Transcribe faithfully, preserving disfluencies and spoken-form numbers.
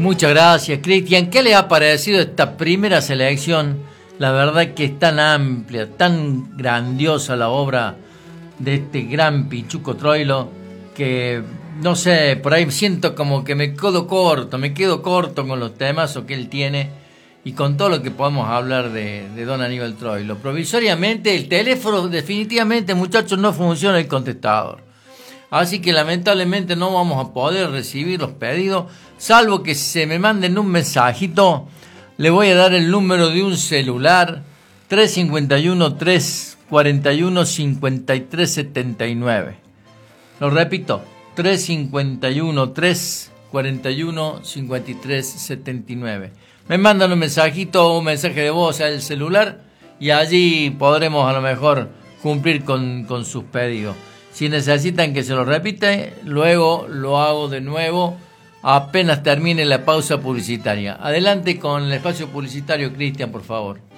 Muchas gracias, Cristian. ¿Qué les ha parecido esta primera selección? La verdad que es tan amplia, tan grandiosa la obra de este gran Pichuco Troilo, que no sé, por ahí siento como que me quedo corto, me quedo corto con los temas que él tiene y con todo lo que podemos hablar de, de don Aníbal Troilo. Provisoriamente el teléfono, definitivamente, muchachos, no funciona el contestador. Así que lamentablemente no vamos a poder recibir los pedidos, salvo que se me manden un mensajito. Le voy a dar el número de un celular, tres cinco uno, tres cuatro uno, cinco tres siete nueve. Lo repito, tres cinco uno, tres cuatro uno, cinco tres siete nueve. Me mandan un mensajito o un mensaje de voz al celular y allí podremos a lo mejor cumplir con, con sus pedidos. Si necesitan que se lo repita, luego lo hago de nuevo apenas termine la pausa publicitaria. Adelante con el espacio publicitario, Cristian, por favor.